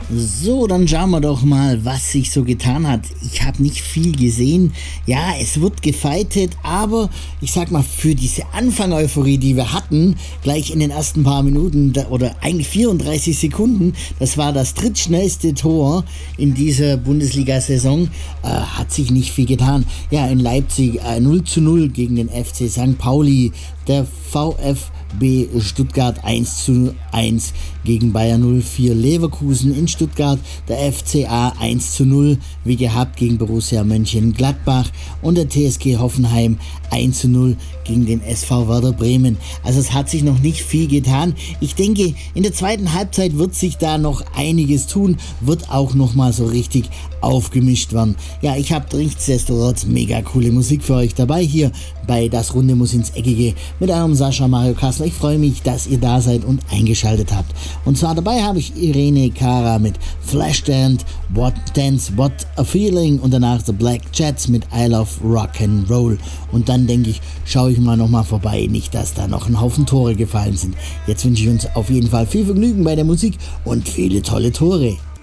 So, dann schauen wir doch mal, was sich so getan hat. Ich habe nicht viel gesehen. Ja, es wird gefightet, aber ich sag mal, für diese Anfang-Euphorie, die wir hatten, gleich in den ersten paar Minuten oder eigentlich 34 Sekunden, das war das drittschnellste Tor in dieser Bundesliga-Saison, hat sich nicht viel getan. Ja, in Leipzig 0:0 gegen den FC St. Pauli, der VfB Stuttgart 1:1 gegen Bayer 04 Leverkusen in Stuttgart, der FCA 1:0 wie gehabt gegen Borussia Mönchengladbach und der TSG Hoffenheim 1:0 gegen den SV Werder Bremen. Also es hat sich noch nicht viel getan. Ich denke, in der zweiten Halbzeit wird sich da noch einiges tun, wird auch noch mal so richtig aufgemischt werden. Ja, ich habe nichtsdestotrotz mega coole Musik für euch dabei hier bei Das Runde muss ins Eckige mit eurem Sascha Mario Kassler. Ich freue mich, dass ihr da seid und eingeschaltet habt. Und zwar dabei habe ich Irene Cara mit Flashdance, What a Feeling und danach The Black Jets mit I Love Rock and Roll. Und dann denke ich, schaue ich mal nochmal vorbei, nicht dass da noch ein Haufen Tore gefallen sind. Jetzt wünsche ich uns auf jeden Fall viel Vergnügen bei der Musik und viele tolle Tore.